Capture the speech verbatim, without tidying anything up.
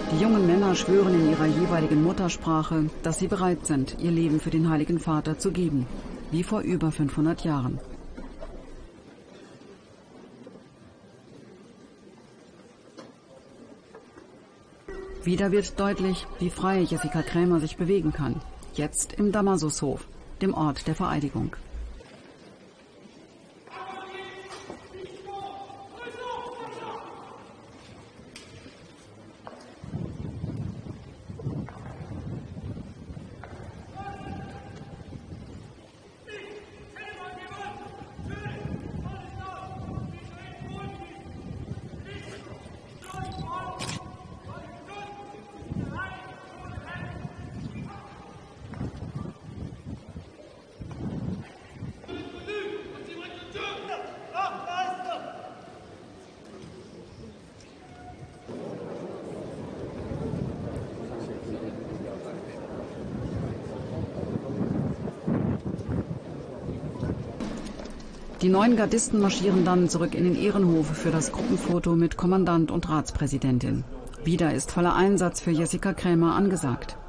Die jungen Männer schwören in ihrer jeweiligen Muttersprache, dass sie bereit sind, ihr Leben für den Heiligen Vater zu geben, wie vor über fünfhundert Jahren. Wieder wird deutlich, wie frei Jessica Krämer sich bewegen kann. Jetzt im Damasushof, dem Ort der Vereidigung. Die neuen Gardisten marschieren dann zurück in den Ehrenhof für das Gruppenfoto mit Kommandant und Ratspräsidentin. Wieder ist voller Einsatz für Jessica Krämer angesagt.